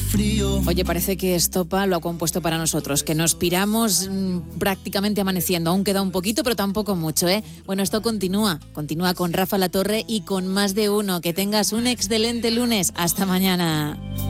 frío. Oye, parece que Estopa lo ha compuesto para nosotros, que nos piramos prácticamente amaneciendo. Aún queda un poquito, pero tampoco mucho, ¿eh? Bueno, esto continúa con Rafa La Torre y con Más de Uno. Que tengas un excelente lunes. Hasta mañana.